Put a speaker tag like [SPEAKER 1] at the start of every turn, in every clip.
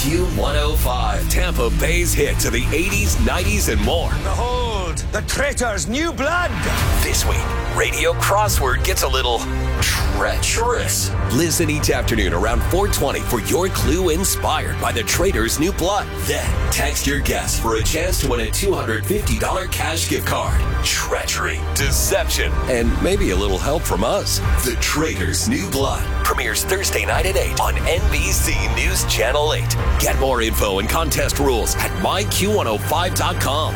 [SPEAKER 1] Q105, Tampa Bay's hit to the 80s, 90s, and more.
[SPEAKER 2] Behold, the traitor's new blood.
[SPEAKER 1] This week, Radio Crossword gets a little treacherous. Listen each afternoon around 4:20 for your clue inspired by the Traitor's New Blood. Then, text your guess for a chance to win a $250 cash gift card. Treachery, deception, and maybe a little help from us. The Traitor's New Blood premieres Thursday night at 8 on NBC News Channel 8. Get more info and contest rules at myQ105.com.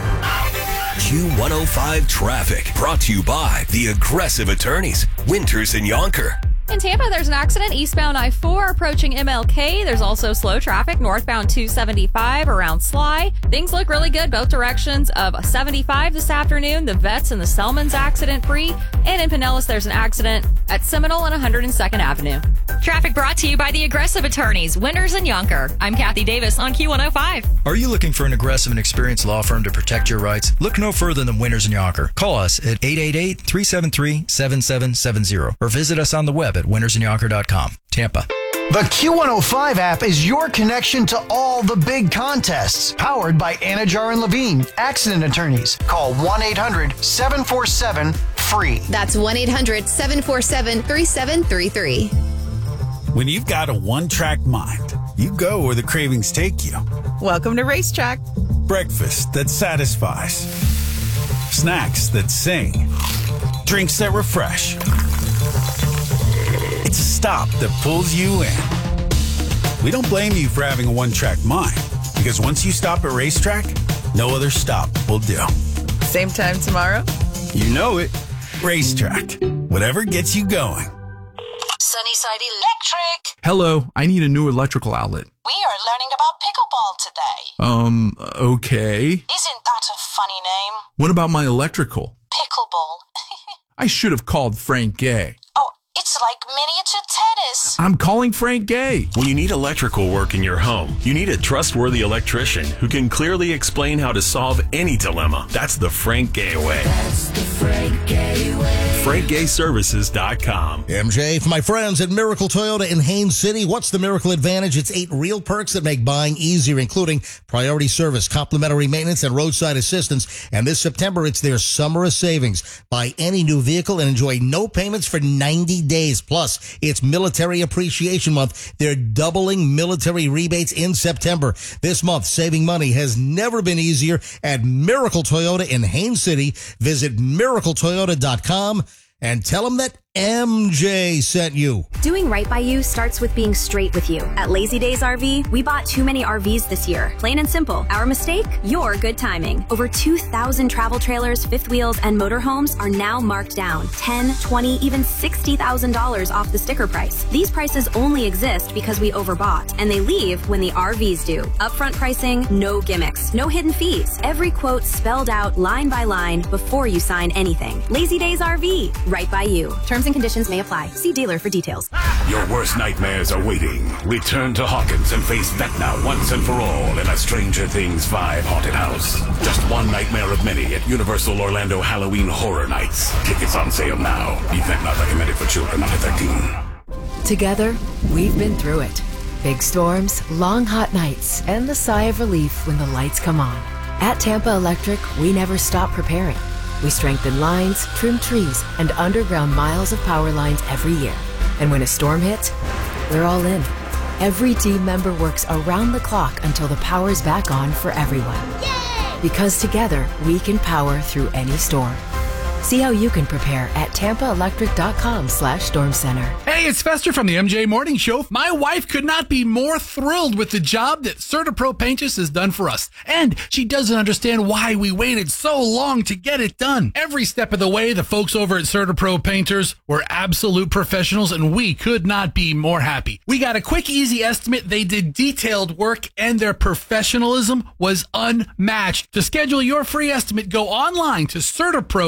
[SPEAKER 1] Q105 Traffic, brought to you by the Aggressive Attorneys, Winters and Yonker.
[SPEAKER 3] In Tampa, there's an accident eastbound I-4 approaching MLK. There's also slow traffic northbound 275 around Sly. Things look really good both directions of 75 this afternoon. The Vets and the Selmans accident-free. And in Pinellas, there's an accident at Seminole and 102nd Avenue.
[SPEAKER 4] Traffic brought to you by the Aggressive Attorneys, Winters and Yonker. I'm Kathy Davis on Q105.
[SPEAKER 5] Are you looking for an aggressive and experienced law firm to protect your rights? Look no further than Winters and Yonker. Call us at 888-373-7770 or visit us on the web at wintersandyonker.com. Tampa.
[SPEAKER 6] The Q105 app is your connection to all the big contests. Powered by Anajar and Levine, accident attorneys. Call 1-800-747-FREE.
[SPEAKER 7] That's 1-800-747-3733.
[SPEAKER 8] When you've got a one-track mind, you go where the cravings take you.
[SPEAKER 9] Welcome to Racetrack.
[SPEAKER 8] Breakfast that satisfies. Snacks that sing. Drinks that refresh. It's a stop that pulls you in. We don't blame you for having a one-track mind, because once you stop at Racetrack, no other stop will do.
[SPEAKER 9] Same time tomorrow?
[SPEAKER 8] You know it. Racetrack. Whatever gets you going.
[SPEAKER 10] Sunnyside Electric.
[SPEAKER 11] Hello, I need a new electrical outlet.
[SPEAKER 10] We are learning about pickleball today.
[SPEAKER 11] Okay.
[SPEAKER 10] Isn't that a funny name?
[SPEAKER 11] What about my electrical?
[SPEAKER 10] Pickleball.
[SPEAKER 11] I should have called Frank Gay.
[SPEAKER 10] Oh, it's like miniature tennis.
[SPEAKER 11] I'm calling Frank Gay.
[SPEAKER 12] When you need electrical work in your home, you need a trustworthy electrician who can clearly explain how to solve any dilemma. That's the Frank Gay way.
[SPEAKER 13] That's the Frank Gay way.
[SPEAKER 12] FrankGayServices.com.
[SPEAKER 14] MJ, for my friends at Miracle Toyota in Haines City, what's the Miracle Advantage? It's 8 real perks that make buying easier, including priority service, complimentary maintenance, and roadside assistance. And this September, it's their summer of savings. Buy any new vehicle and enjoy no payments for 90 days. Plus, it's Military Appreciation Month. They're doubling military rebates in September. This month, saving money has never been easier at Miracle Toyota in Haines City. Visit miracletoyota.com and tell them that MJ sent you.
[SPEAKER 15] Doing right by you starts with being straight with you. At Lazy Days RV, we bought too many RVs this year. Plain and simple. Our mistake? Your good timing. Over 2,000 travel trailers, fifth wheels, and motorhomes are now marked down. $10, $20, even $60,000 off the sticker price. These prices only exist because we overbought, and they leave when the RVs do. Upfront pricing, no gimmicks, no hidden fees. Every quote spelled out line by line before you sign anything. Lazy Days RV, right by you. Terms and conditions may apply. See dealer for details.
[SPEAKER 16] Your worst nightmares are waiting. Return to Hawkins and face Vecna once and for all in a Stranger Things 5 haunted house. Just one nightmare of many at Universal Orlando Halloween Horror Nights. Tickets on sale now. Event not recommended for children under 13.
[SPEAKER 17] Together, we've been through it. Big storms, long hot nights, and the sigh of relief when the lights come on. At Tampa Electric, we never stop preparing. We strengthen lines, trim trees, and underground miles of power lines every year. And when a storm hits, we're all in. Every team member works around the clock until the power's back on for everyone. Yay! Because together, we can power through any storm. See how you can prepare at tampaelectric.com/storm center.
[SPEAKER 18] Hey, it's Fester from the MJ Morning Show. My wife could not be more thrilled with the job that CertaPro Painters has done for us. And she doesn't understand why we waited so long to get it done. Every step of the way, the folks over at CertaPro Painters were absolute professionals, and we could not be more happy. We got a quick, easy estimate. They did detailed work, and their professionalism was unmatched. To schedule your free estimate, go online to CertaPro.com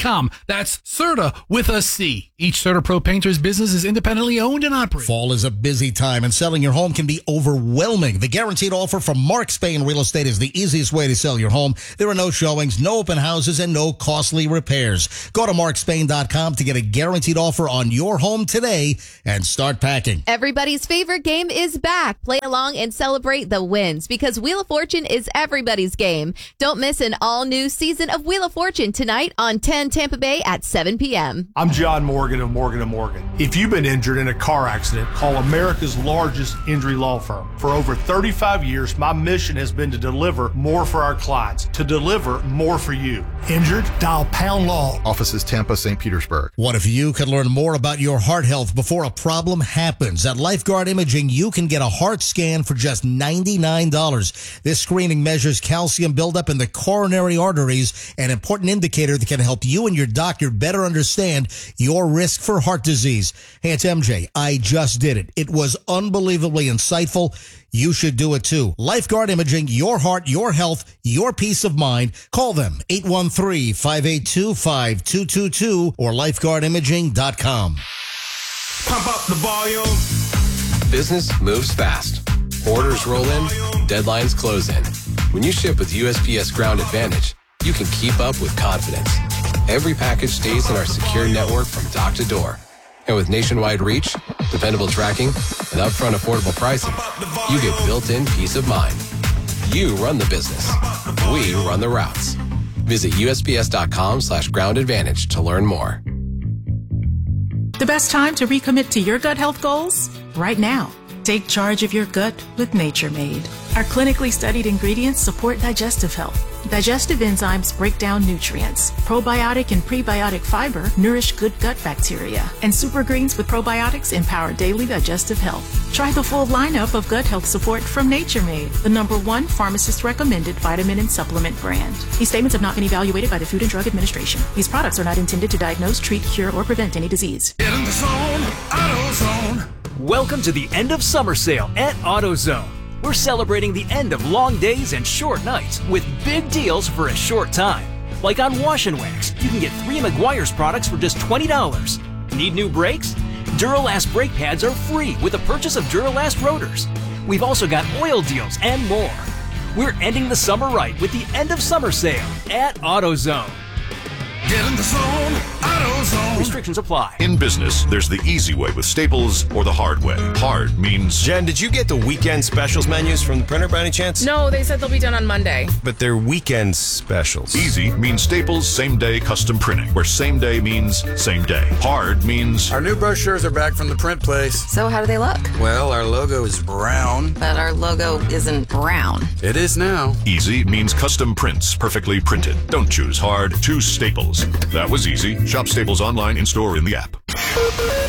[SPEAKER 18] CertaPro.com. That's Certa with a C. Each CertaPro painter's business is independently owned and operated.
[SPEAKER 14] Fall is a busy time, and selling your home can be overwhelming. The guaranteed offer from Mark Spain Real Estate is the easiest way to sell your home. There are no showings, no open houses, and no costly repairs. Go to markspain.com to get a guaranteed offer on your home today and start packing.
[SPEAKER 7] Everybody's favorite game is back. Play along and celebrate the wins because Wheel of Fortune is everybody's game. Don't miss an all-new season of Wheel of Fortune tonight on 10 Tampa Bay at 7 p.m.
[SPEAKER 19] I'm John Morgan of Morgan & Morgan. If you've been injured in a car accident, call America's largest injury law firm. For over 35 years, my mission has been to deliver more for our clients, to deliver more for you. Injured? Dial Pound Law.
[SPEAKER 20] Offices Tampa, St. Petersburg.
[SPEAKER 14] What if you could learn more about your heart health before a problem happens? At Lifeguard Imaging, you can get a heart scan for just $99. This screening measures calcium buildup in the coronary arteries, an important indicator that can help you and your doctor better understand your risk for heart disease. Hey, it's MJ. I just did it. It was unbelievably insightful. You should do it too. Lifeguard Imaging, your heart, your health, your peace of mind. Call them 813-582-5222 or lifeguardimaging.com.
[SPEAKER 2] Pump up the volume.
[SPEAKER 21] Business moves fast. Orders roll in, deadlines close in. When you ship with USPS Ground Advantage, you can keep up with confidence. Every package stays in our secure network from dock to door. And with nationwide reach, dependable tracking, and upfront affordable pricing, you get built-in peace of mind. You run the business. We run the routes. Visit USPS.com/Ground Advantage to learn more.
[SPEAKER 22] The best time to recommit to your gut health goals? Right now. Take charge of your gut with Nature Made. Our clinically studied ingredients support digestive health. Digestive enzymes break down nutrients. Probiotic and prebiotic fiber nourish good gut bacteria. And super greens with probiotics empower daily digestive health. Try the full lineup of gut health support from Nature Made, the #1 pharmacist-recommended vitamin and supplement brand. These statements have not been evaluated by the Food and Drug Administration. These products are not intended to diagnose, treat, cure, or prevent any disease.
[SPEAKER 2] Get in the zone, AutoZone.
[SPEAKER 23] Welcome to the end of summer sale at AutoZone. We're celebrating the end of long days and short nights with big deals for a short time. Like on Wash and Wax, you can get 3 Meguiar's products for just $20. Need new brakes? Duralast brake pads are free with the purchase of Duralast rotors. We've also got oil deals and more. We're ending the summer right with the end of summer sale at AutoZone.
[SPEAKER 2] Get in the zone, AutoZone.
[SPEAKER 23] Restrictions apply.
[SPEAKER 24] In business, there's the easy way with Staples or the hard way. Hard means...
[SPEAKER 25] Jen, did you get the weekend specials menus from the printer by any chance?
[SPEAKER 9] No, they said they'll be done on Monday.
[SPEAKER 25] But they're weekend specials.
[SPEAKER 24] Easy means Staples same-day custom printing, where same day means same day. Hard means...
[SPEAKER 26] Our new brochures are back from the print place.
[SPEAKER 9] So how do they look?
[SPEAKER 26] Well, our logo is brown.
[SPEAKER 9] But our logo isn't brown.
[SPEAKER 26] It is now.
[SPEAKER 24] Easy means custom prints, perfectly printed. Don't choose hard, choose Staples. That was easy. Shop Staples online, in-store, in the app.